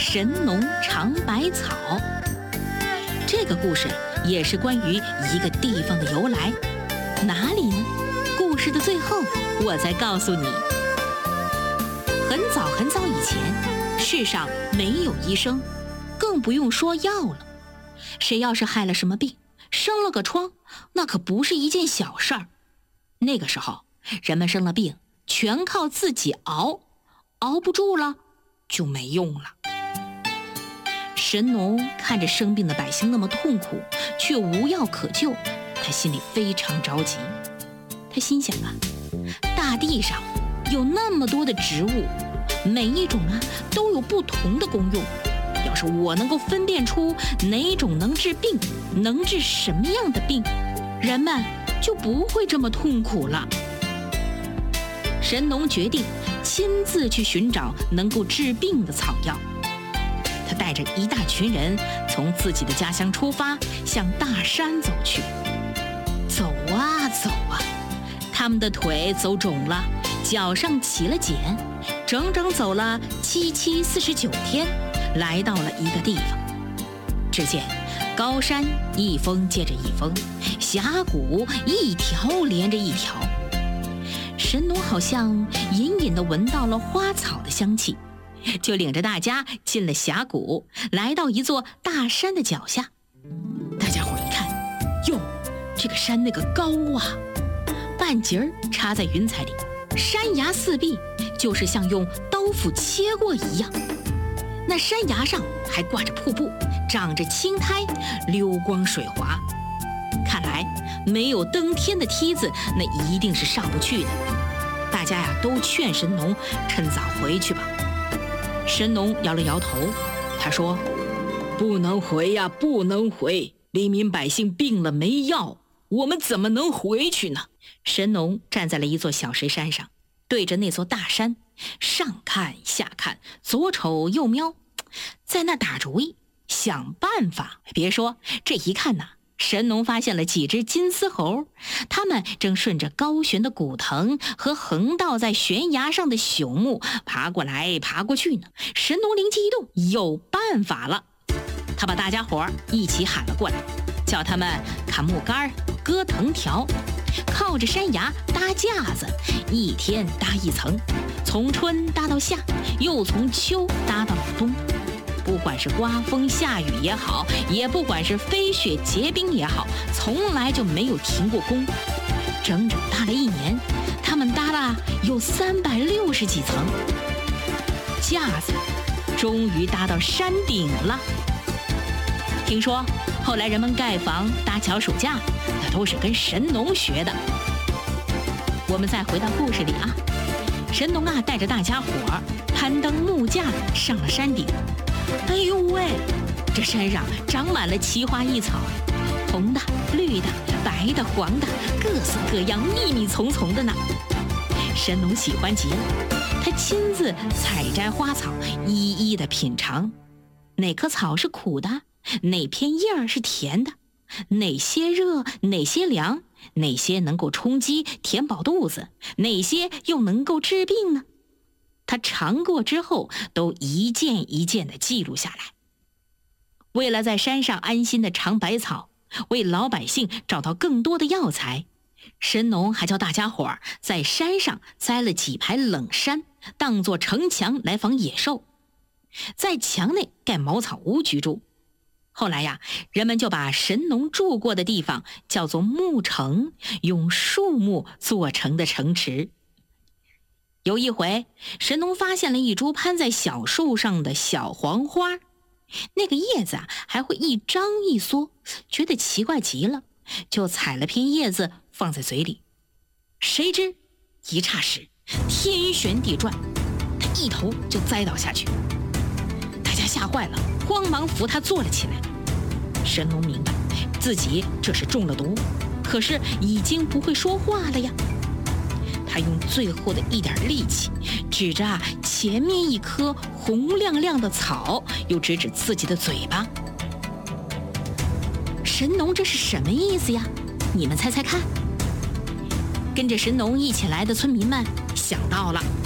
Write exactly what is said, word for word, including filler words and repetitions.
神农尝百草。这个故事也是关于一个地方的由来，哪里呢？故事的最后我再告诉你。很早很早以前，世上没有医生，更不用说药了。谁要是害了什么病，生了个疮，那可不是一件小事儿。那个时候，人们生了病，全靠自己熬，熬不住了就没用了。神农看着生病的百姓那么痛苦，却无药可救，他心里非常着急。他心想啊，大地上有那么多的植物，每一种啊都有不同的功用。要是我能够分辨出哪种能治病，能治什么样的病，人们就不会这么痛苦了。神农决定亲自去寻找能够治病的草药。他带着一大群人从自己的家乡出发，向大山走去。走啊走啊，他们的腿走肿了，脚上起了茧，整整走了七七四十九天，来到了一个地方。只见高山一峰接着一峰，峡谷一条连着一条。神农好像隐隐地闻到了花草的香气，就领着大家进了峡谷，来到一座大山的脚下。大家伙一看，哟，这个山那个高啊，半截儿插在云彩里，山崖四壁就是像用刀斧切过一样。那山崖上还挂着瀑布，长着青苔，溜光水滑。看来没有登天的梯子，那一定是上不去的。大家呀都劝神农趁早回去吧。神农摇了摇头，他说：“不能回呀，不能回！黎民百姓病了没药，我们怎么能回去呢？”神农站在了一座小石山上，对着那座大山上看下看，左瞅右瞄，在那打主意，想办法。别说，这一看呐，神农发现了几只金丝猴，它们正顺着高悬的古藤和横倒在悬崖上的朽木爬过来爬过去呢。神农灵机一动，有办法了。他把大家伙一起喊了过来，叫他们砍木杆、割藤条，靠着山崖搭架子，一天搭一层，从春搭到夏，又从秋搭到了冬。不管是刮风下雨也好，也不管是飞雪结冰也好，从来就没有停过工。整整搭了一年，他们搭了有三百六十几层，架子终于搭到山顶了。听说后来人们盖房、搭桥、数架，那都是跟神农学的。我们再回到故事里啊，神农啊带着大家伙攀登木架上了山顶。哎呦喂，这山上长满了奇花异草，红的、绿的、白的、黄的，各色各样，密密丛丛的呢。神农喜欢极了，他亲自采摘花草，一一的品尝，哪棵草是苦的，哪片叶儿是甜的，哪些热，哪些凉，哪些能够充饥填饱肚子，哪些又能够治病呢？他尝过之后，都一件一件地记录下来。为了在山上安心地尝百草，为老百姓找到更多的药材，神农还叫大家伙儿在山上栽了几排冷杉，当作城墙来防野兽，在墙内盖茅草屋居住。后来呀，人们就把神农住过的地方叫做木城，用树木做成的城池。有一回，神农发现了一株攀在小树上的小黄花，那个叶子啊还会一张一缩，觉得奇怪极了，就采了片叶子放在嘴里。谁知一霎时天旋地转，他一头就栽倒下去。大家吓坏了，慌忙扶他坐了起来。神农明白自己这是中了毒，可是已经不会说话了呀。他用最后的一点力气，指着啊前面一棵红亮亮的草，又指指自己的嘴巴。神农这是什么意思呀？你们猜猜看。跟着神农一起来的村民们想到了，